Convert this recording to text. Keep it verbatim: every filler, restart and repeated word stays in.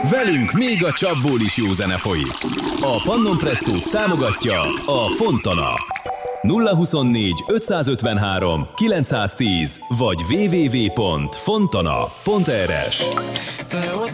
Velünk még a csapból is jó zene folyik. A Pannon Presszót támogatja a Fontana. nulla huszonnégy ötszázötvenhárom kilencszáztíz vagy double-u double-u double-u pont fontana pont r s. Te ott